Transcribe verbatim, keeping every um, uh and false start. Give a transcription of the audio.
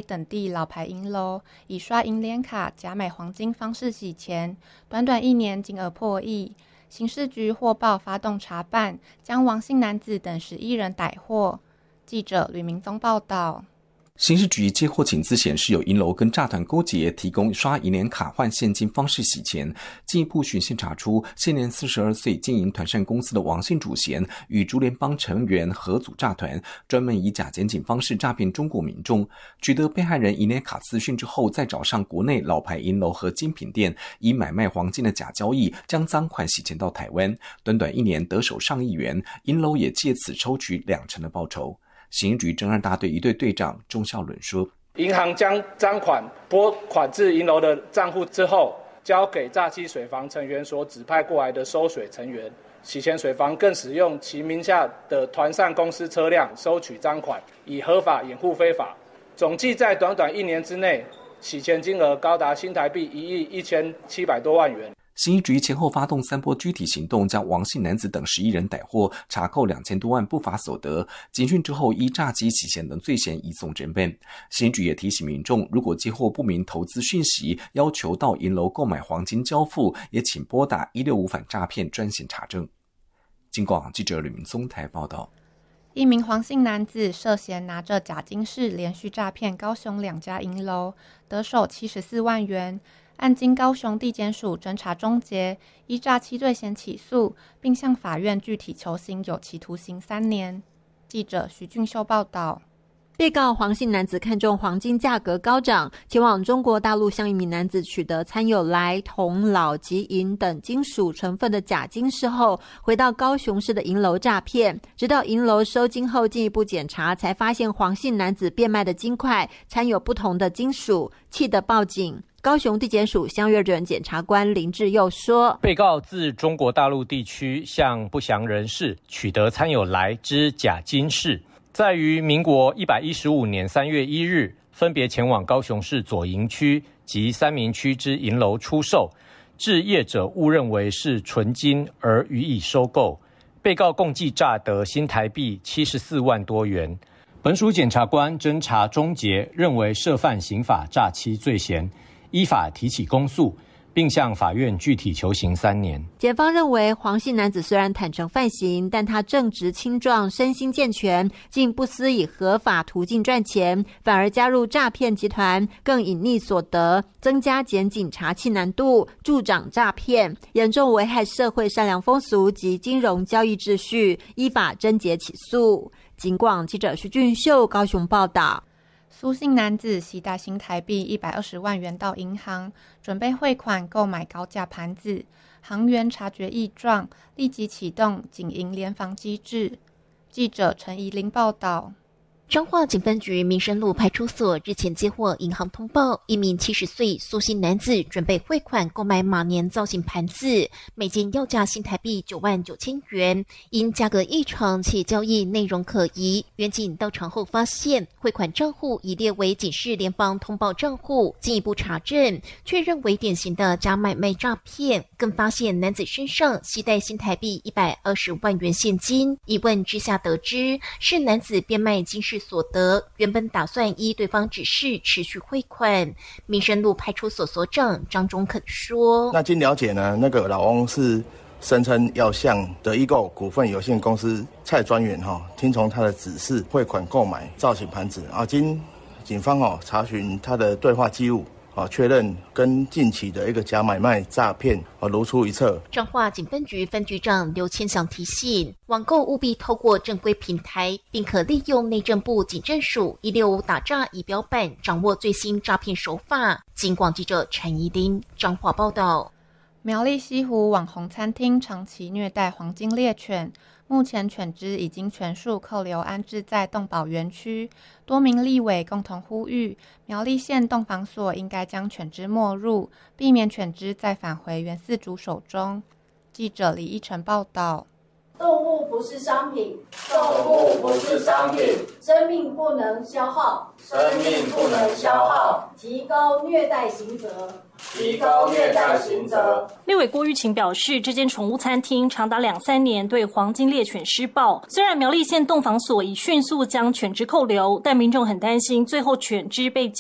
等地老牌银楼，以刷银联卡假买黄金方式洗钱，短短一年金额破亿。刑事局获报发动查办，将王姓男子等十一人逮获。记者吕明宗报道。 刑事局接获请资显示，有银楼跟诈团勾结，提供刷银联卡换现金方式洗钱。进一步循线查出，现年四十二岁经营团膳公司的王姓主嫌与竹联帮成员合组诈团，专门以假检警方式诈骗中国民众。取得被害人银联卡资讯之后，再找上国内老牌银楼和精品店，以买卖黄金的假交易，将赃款洗钱到台湾。短短一年得手上亿元，银楼也借此抽取两成的报酬。刑局侦案大队一队队长钟孝伦说：“ 银行将赃款拨款至银楼的账户之后，交给诈欺水房成员所指派过来的收水成员。洗钱水房更使用其名下的团膳公司车辆收取赃款，以合法掩护非法。总计在短短一年之内，洗钱金额高达新台币一亿一千七百多万元。” 刑一局前后发动三波具体行动，将王姓男子等十一人逮获，查扣两千多万不法所得。警讯之后，依诈欺洗钱等罪嫌移送侦办。刑一局也提醒民众，如果接获不明投资讯息，要求到银楼购买黄金交付，也请拨打一六五反诈骗专线查证。经广记者吕明宗台报道。 一名黄姓男子涉嫌拿着假金饰连续诈骗高雄两家银楼，得手七十四万元。案经高雄地检署侦查终结，依诈欺罪嫌起诉，并向法院具体求刑有期徒刑三年。记者徐俊秀报道。 被告黄姓男子看中黄金价格高涨，前往中国大陆向一名男子取得掺有锒、铜、铑及银等金属成分的假金饰后，回到高雄市的银楼诈骗。直到银楼收金后进一步检查，才发现黄姓男子变卖的金块掺有不同的金属，气得报警。高雄地检署相约人检察官林志佑说， 被告自中国大陆地区向不详人士取得掺有锒之假金饰，在于民国一百一十五年三月一日，分别前往高雄市左营区及三民区之银楼出售，致业者误认为是纯金而予以收购。被告共计诈得新台币七十四万多元。本署检察官侦查终结，认为涉犯刑法诈欺罪嫌，依法提起公诉，并向法院具体求刑三年。 检方认为，黄姓男子虽然坦诚犯行，但他正直青壮，身心健全，竟不思以合法途径赚钱，反而加入诈骗集团，更隐匿所得，增加检警查缉难度，助长诈骗，严重危害社会善良风俗及金融交易秩序，依法侦结起诉。警广记者徐俊秀高雄报道。 苏姓男子携带新台币一百二十万元到银行，准备汇款购买高价盘子。行员察觉异状，立即启动警银联防机制。记者陈怡玲报道。 彰化警分局民生路派出所日前接获银行通报，一名七十岁苏姓男子准备汇款购买马年造型盘子，每件要价新台币九万九千元。因价格异常且交易内容可疑，员警到场后发现汇款账户已列为警示联邦通报账户，进一步查证，确认为典型的假买卖诈骗。更发现男子身上携带新台币一百二十万元现金，一问之下得知是男子变卖金饰所得，原本打算依对方指示持续汇款。民生路派出所所长张中肯说：“ 那经了解呢，那个老翁是声称要向德意购股份有限公司蔡专员哈、哦，听从他的指示汇款购买造型盘子啊。经警方哦查询他的对话记录。”啊，确认跟近期的一个假买卖诈骗啊如出一辙。 彰化警分局分局长刘千祥提醒，网购务必透过正规平台，并可利用内政部警政署一六五打诈仪表板，掌握最新诈骗手法。警广记者陈怡玲彰化报道。 苗栗西湖网红餐厅长期虐待黄金猎犬，目前犬只已经全数扣留安置在动保园区。多名立委共同呼吁，苗栗县动防所应该将犬只没入，避免犬只再返回原饲主手中。记者李依晨报道。 动物不是商品，动物不是商品，生命不能消耗，生命不能消耗，提高虐待刑责，提高虐待刑责。 立委郭玉琴表示，这间宠物餐厅长达两三年对黄金猎犬施暴，虽然苗栗县动防所已迅速将犬只扣留，但民众很担心最后犬只被